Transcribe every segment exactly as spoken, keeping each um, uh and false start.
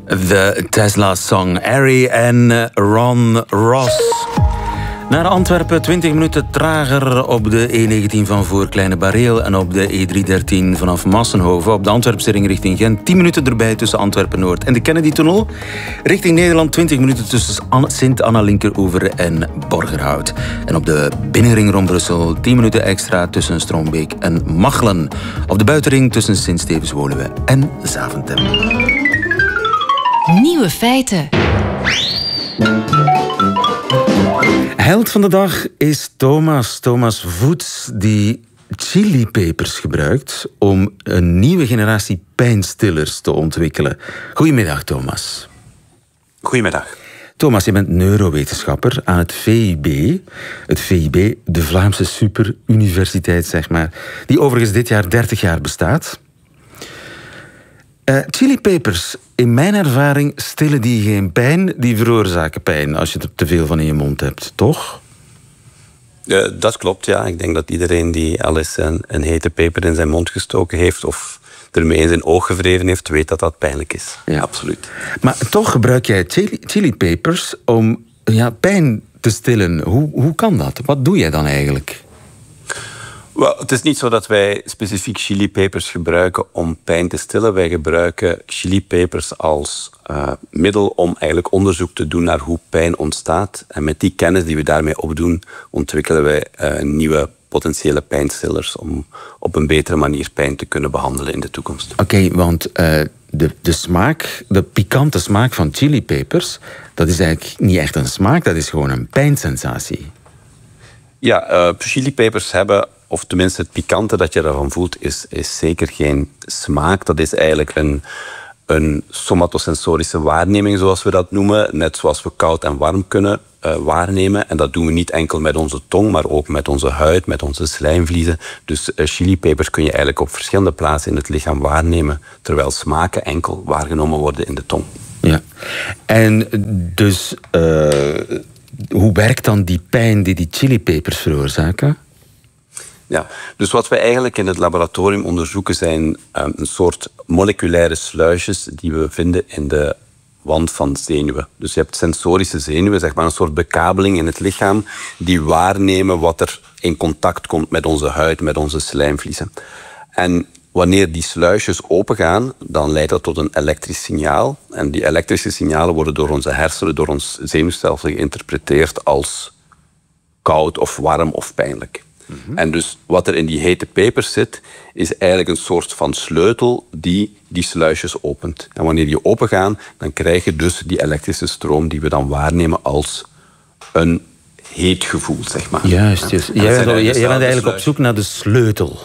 De Tesla-song Harry en Ron Ross. Naar Antwerpen, twintig minuten trager op de E negentien van voor Kleine Bareel en op de E driehonderddertien vanaf Massenhoven. Op de Antwerpse ring richting Gent, tien minuten erbij tussen Antwerpen-Noord en de Kennedy-tunnel. Richting Nederland, twintig minuten tussen Sint-Anna-Linkeroever en Borgerhout. En op de binnenring rond Brussel, tien minuten extra tussen Strombeek en Machelen. Op de buitenring tussen Sint-Stevens-Woluwe en Zaventem. Nieuwe feiten. Held van de dag is Thomas. Thomas Voets, die chilipepers gebruikt om een nieuwe generatie pijnstillers te ontwikkelen. Goedemiddag, Thomas. Goedemiddag. Thomas, je bent neurowetenschapper aan het V I B. Het V I B, de Vlaamse superuniversiteit, zeg maar, die overigens dit jaar dertig jaar bestaat. Uh, chilipepers, in mijn ervaring stillen die geen pijn, die veroorzaken pijn als je er te veel van in je mond hebt, toch? Uh, dat klopt, ja. Ik denk dat iedereen die al eens een, een hete peper in zijn mond gestoken heeft of ermee in zijn oog gevreven heeft, weet dat dat pijnlijk is. Ja. Absoluut. Maar toch gebruik jij chili, chilipepers om ja, pijn te stillen. Hoe, hoe kan dat? Wat doe jij dan eigenlijk? Well, het is niet zo dat wij specifiek chilipepers gebruiken om pijn te stillen. Wij gebruiken chilipepers als uh, middel om eigenlijk onderzoek te doen naar hoe pijn ontstaat. En met die kennis die we daarmee opdoen, ontwikkelen wij uh, nieuwe potentiële pijnstillers om op een betere manier pijn te kunnen behandelen in de toekomst. Oké, okay, want uh, de, de smaak, de pikante smaak van chilipepers, dat is eigenlijk niet echt een smaak, dat is gewoon een pijnsensatie. Ja, uh, chilipepers hebben, of tenminste het pikante dat je daarvan voelt, is, is zeker geen smaak. Dat is eigenlijk een, een somatosensorische waarneming, zoals we dat noemen. Net zoals we koud en warm kunnen uh, waarnemen. En dat doen we niet enkel met onze tong, maar ook met onze huid, met onze slijmvliezen. Dus uh, chilipepers kun je eigenlijk op verschillende plaatsen in het lichaam waarnemen, terwijl smaken enkel waargenomen worden in de tong. Ja, en dus uh, hoe werkt dan die pijn die die chilipepers veroorzaken? Ja, dus wat we eigenlijk in het laboratorium onderzoeken zijn um, een soort moleculaire sluisjes die we vinden in de wand van zenuwen. Dus je hebt sensorische zenuwen, zeg maar een soort bekabeling in het lichaam die waarnemen wat er in contact komt met onze huid, met onze slijmvliezen. En wanneer die sluisjes opengaan, dan leidt dat tot een elektrisch signaal. En die elektrische signalen worden door onze hersenen, door ons zenuwstelsel geïnterpreteerd als koud of warm of pijnlijk. Mm-hmm. En dus wat er in die hete pepers zit, is eigenlijk een soort van sleutel die die sluisjes opent. En wanneer die opengaan, dan krijg je dus die elektrische stroom die we dan waarnemen als een heet gevoel, zeg maar. Juist, juist. Jij, bent, jij bent eigenlijk op zoek naar de sleutel.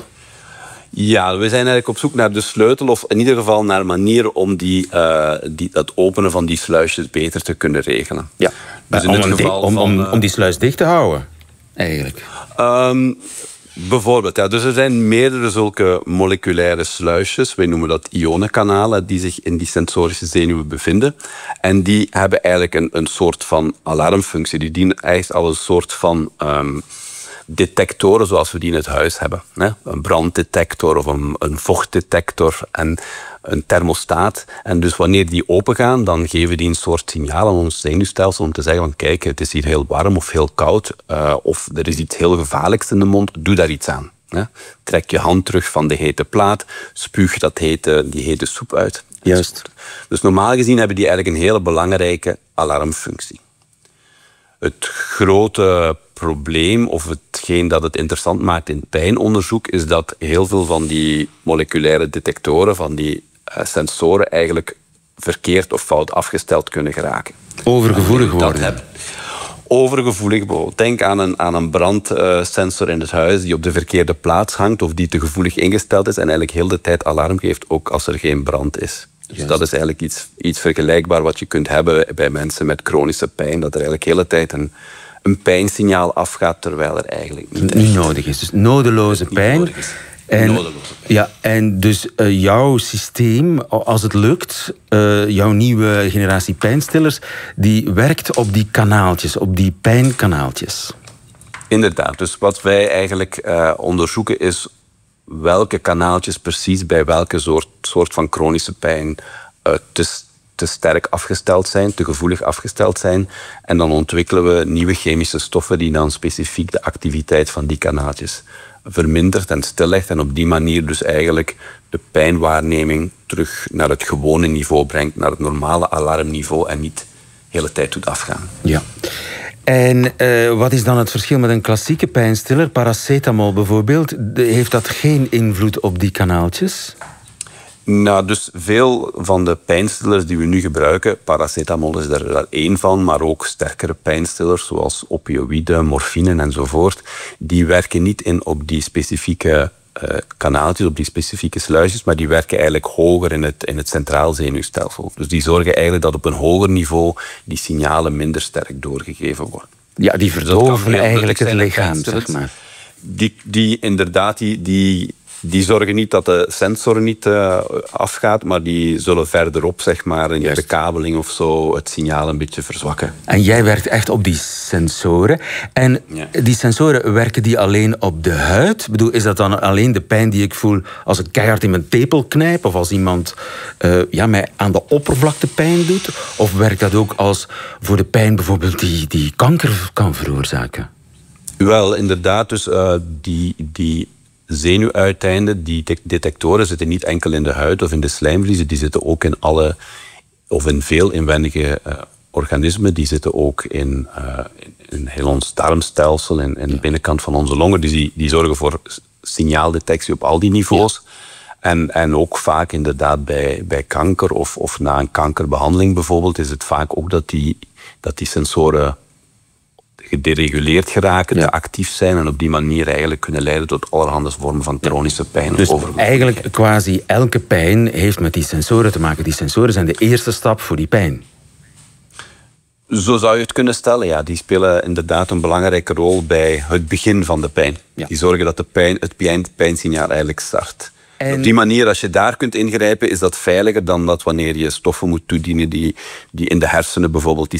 Ja, we zijn eigenlijk op zoek naar de sleutel, of in ieder geval naar manieren om die, uh, die, dat openen van die sluisjes beter te kunnen regelen. Ja. Dus in om, het geval om, om, van, om die sluis dicht te houden, eigenlijk. Um, bijvoorbeeld, ja. Dus er zijn meerdere zulke moleculaire sluisjes. Wij noemen dat ionenkanalen die zich in die sensorische zenuwen bevinden. En die hebben eigenlijk een, een soort van alarmfunctie. Die dienen eigenlijk als een soort van um, detectoren zoals we die in het huis hebben. Hè? Een branddetector of een, een vochtdetector en een thermostaat. En dus wanneer die opengaan, dan geven die een soort signaal aan ons zenuwstelsel om te zeggen van kijk, het is hier heel warm of heel koud uh, of er is iets heel gevaarlijks in de mond, doe daar iets aan. Hè? Trek je hand terug van de hete plaat, spuug dat hete, die hete soep uit. Juist. Dus normaal gezien hebben die eigenlijk een hele belangrijke alarmfunctie. Het grote probleem, of hetgeen dat het interessant maakt in pijnonderzoek, is dat heel veel van die moleculaire detectoren, van die uh, sensoren, eigenlijk verkeerd of fout afgesteld kunnen geraken. Overgevoelig worden. Dat overgevoelig bijvoorbeeld. Denk aan een, aan een brandsensor in het huis die op de verkeerde plaats hangt of die te gevoelig ingesteld is en eigenlijk heel de tijd alarm geeft, ook als er geen brand is. Dus Juist. Dat is eigenlijk iets, iets vergelijkbaar wat je kunt hebben bij mensen met chronische pijn, dat er eigenlijk de hele tijd een, een pijnsignaal afgaat, terwijl er eigenlijk niet, niet nodig is. Dus nodeloze pijn. En, ja, en dus uh, jouw systeem, als het lukt, uh, jouw nieuwe generatie pijnstillers, die werkt op die kanaaltjes, op die pijnkanaaltjes. Inderdaad. Dus wat wij eigenlijk uh, onderzoeken is welke kanaaltjes precies bij welke soort, soort van chronische pijn uh, te, te sterk afgesteld zijn, te gevoelig afgesteld zijn. En dan ontwikkelen we nieuwe chemische stoffen die dan specifiek de activiteit van die kanaaltjes vermindert en stillegt. En op die manier dus eigenlijk de pijnwaarneming terug naar het gewone niveau brengt, naar het normale alarmniveau en niet de hele tijd doet afgaan. Ja. En uh, wat is dan het verschil met een klassieke pijnstiller? Paracetamol bijvoorbeeld, de, heeft dat geen invloed op die kanaaltjes? Nou, dus veel van de pijnstillers die we nu gebruiken, paracetamol is er daar één van, maar ook sterkere pijnstillers zoals opioïden, morfine enzovoort, die werken niet in op die specifieke uh, kanaaltjes, op die specifieke sluisjes, maar die werken eigenlijk hoger in het, in het centraal zenuwstelsel. Dus die zorgen eigenlijk dat op een hoger niveau die signalen minder sterk doorgegeven worden. Ja, die verdoven eigenlijk het lichaam, zeg maar. Die, die inderdaad, die... die Die zorgen niet dat de sensor niet uh, afgaat, maar die zullen verderop, zeg maar, in de bekabeling of zo, het signaal een beetje verzwakken. En jij werkt echt op die sensoren. En ja. die sensoren, werken die alleen op de huid? Ik bedoel, is dat dan alleen de pijn die ik voel als ik keihard in mijn tepel knijp? Of als iemand uh, ja, mij aan de oppervlakte pijn doet? Of werkt dat ook als voor de pijn bijvoorbeeld die, die kanker kan veroorzaken? Wel, inderdaad. Dus uh, die... die zenuwuiteinden, die detectoren zitten niet enkel in de huid of in de slijmvliezen, die zitten ook in alle, of in veel inwendige uh, organismen, die zitten ook in, uh, in, in heel ons darmstelsel, in, in de binnenkant van onze longen, dus die, die zorgen voor signaaldetectie op al die niveaus. Ja. En, en ook vaak inderdaad bij, bij kanker of, of na een kankerbehandeling bijvoorbeeld, is het vaak ook dat die, dat die sensoren gedereguleerd geraken, ja. te actief zijn en op die manier eigenlijk kunnen leiden tot allerhande vormen van chronische pijn. Dus eigenlijk quasi elke pijn heeft met die sensoren te maken. Die sensoren zijn de eerste stap voor die pijn. Zo zou je het kunnen stellen, ja. Die spelen inderdaad een belangrijke rol bij het begin van de pijn. Ja. Die zorgen dat de pijn, het pijn, pijnsignaal eigenlijk start. En op die manier, als je daar kunt ingrijpen, is dat veiliger dan dat wanneer je stoffen moet toedienen die, die in de hersenen bijvoorbeeld die